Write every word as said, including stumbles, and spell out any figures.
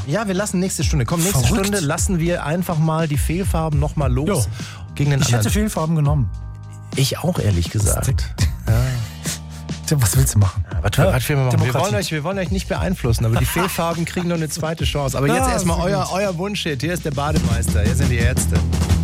Ja, wir lassen nächste Stunde. Komm, nächste Verrückt. Stunde lassen wir einfach mal die Fehlfarben nochmal los. Jo. Gegen den Ich hätte anderen. Fehlfarben genommen. Ich auch, ehrlich gesagt. Tja, was willst du machen? Ja, was, was wir, machen? wir, Demokratie. wollen euch, wir wollen euch nicht beeinflussen, aber die Fehlfarben kriegen noch eine zweite Chance. Aber Ja, jetzt erstmal sehr euer, gut. euer Wunschhit. Hier ist der Bademeister. Hier sind die Ärzte.